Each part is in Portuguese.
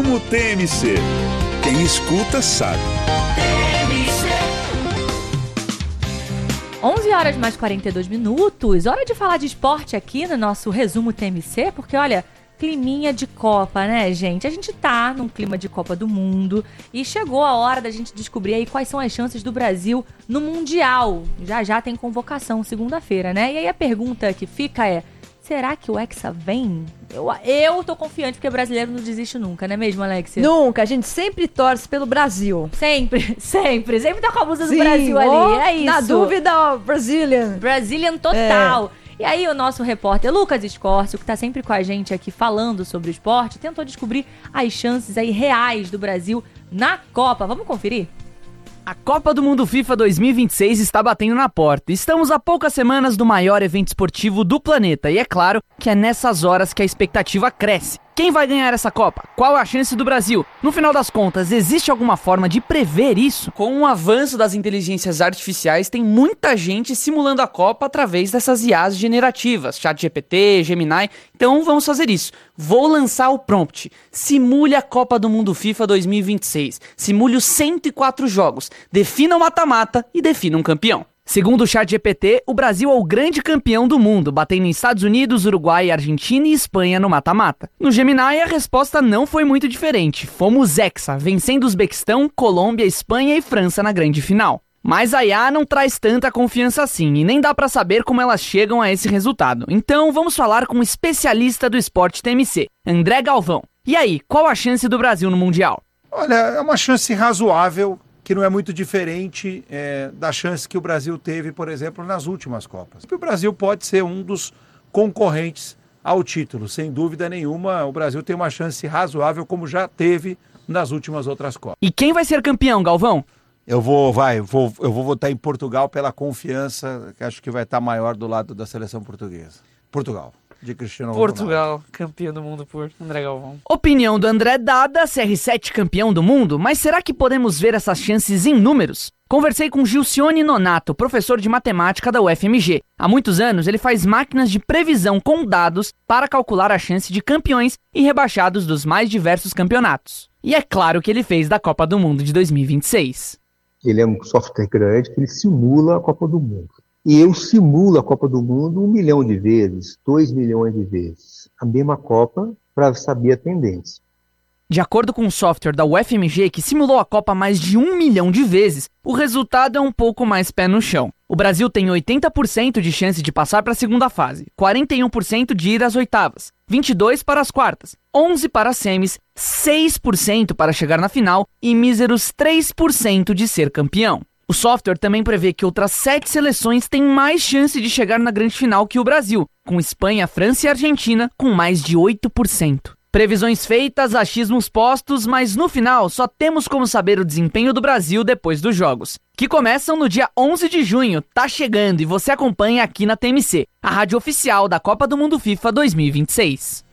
Resumo TMC. Quem escuta sabe. 11 horas mais 42 minutos. Hora de falar de esporte aqui no nosso Resumo TMC, porque olha, climinha de Copa, né, gente? A gente tá num clima de Copa do Mundo e chegou a hora da gente descobrir aí quais são as chances do Brasil no Mundial. Já tem convocação segunda-feira, né? E aí a pergunta que fica é: será que o Hexa vem? Eu tô confiante, porque brasileiro não desiste nunca, não é mesmo, Alexia? Nunca, a gente sempre torce pelo Brasil. Sempre tá com a blusa do Brasil ali, é isso. Na dúvida, ó, Brazilian total. E aí o nosso repórter Lucas Escórcio, que tá sempre com a gente aqui falando sobre o esporte, tentou descobrir as chances aí reais do Brasil na Copa. Vamos conferir? A Copa do Mundo FIFA 2026 está batendo na porta. Estamos a poucas semanas do maior evento esportivo do planeta e é claro que é nessas horas que a expectativa cresce. Quem vai ganhar essa Copa? Qual é a chance do Brasil? No final das contas, existe alguma forma de prever isso? Com o avanço das inteligências artificiais, tem muita gente simulando a Copa através dessas IAs generativas, ChatGPT, Gemini. Então vamos fazer isso. Vou lançar o prompt. Simule a Copa do Mundo FIFA 2026. Simule os 104 jogos. Defina o mata-mata e defina um campeão. Segundo o ChatGPT, o Brasil é o grande campeão do mundo, batendo em Estados Unidos, Uruguai, Argentina e Espanha no mata-mata. No Gemini, a resposta não foi muito diferente. Fomos hexa, vencendo Uzbequistão, Colômbia, Espanha e França na grande final. Mas a IA não traz tanta confiança assim, e nem dá pra saber como elas chegam a esse resultado. Então vamos falar com um especialista do esporte TMC, André Galvão. E aí, qual a chance do Brasil no Mundial? Olha, é uma chance razoável, que não é muito diferente da chance que o Brasil teve, por exemplo, nas últimas Copas. O Brasil pode ser um dos concorrentes ao título, sem dúvida nenhuma. O Brasil tem uma chance razoável, como já teve nas últimas outras Copas. E quem vai ser campeão, Galvão? Eu vou votar em Portugal pela confiança, que acho que vai estar maior do lado da seleção portuguesa. Portugal. De Cristiano Ronaldo. Portugal, campeão do mundo por André Galvão. Opinião do André dada, CR7 campeão do mundo, mas será que podemos ver essas chances em números? Conversei com Gilcione Nonato, professor de matemática da UFMG. Há muitos anos ele faz máquinas de previsão com dados para calcular a chance de campeões e rebaixados dos mais diversos campeonatos. E é claro que ele fez da Copa do Mundo de 2026. Ele é um software grande que ele simula a Copa do Mundo. E eu simulo a Copa do Mundo 1 milhão de vezes, 2 milhões de vezes. A mesma Copa para saber a tendência. De acordo com o software da UFMG, que simulou a Copa mais de 1 milhão de vezes, o resultado é um pouco mais pé no chão. O Brasil tem 80% de chance de passar para a segunda fase, 41% de ir às oitavas, 22% para as quartas, 11% para as semis, 6% para chegar na final e míseros 3% de ser campeão. O software também prevê que outras 7 seleções têm mais chance de chegar na grande final que o Brasil, com Espanha, França e Argentina com mais de 8%. Previsões feitas, achismos postos, mas no final só temos como saber o desempenho do Brasil depois dos jogos, que começam no dia 11 de junho, tá chegando e você acompanha aqui na TMC, a rádio oficial da Copa do Mundo FIFA 2026.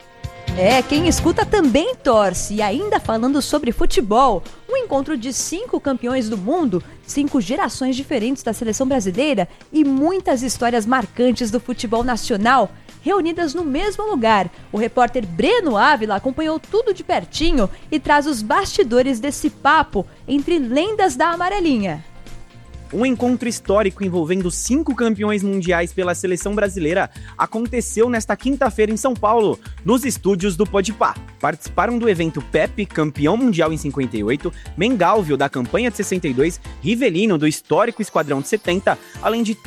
Quem escuta também torce. E ainda falando sobre futebol, um encontro de 5 campeões do mundo, 5 gerações diferentes da seleção brasileira e muitas histórias marcantes do futebol nacional reunidas no mesmo lugar. O repórter Breno Ávila acompanhou tudo de pertinho e traz os bastidores desse papo entre lendas da amarelinha. Um encontro histórico envolvendo 5 campeões mundiais pela seleção brasileira aconteceu nesta quinta-feira em São Paulo, nos estúdios do Podpah. Participaram do evento Pepe, campeão mundial em 58, Mengalvio, da campanha de 62, Rivelino, do histórico Esquadrão de 70, além de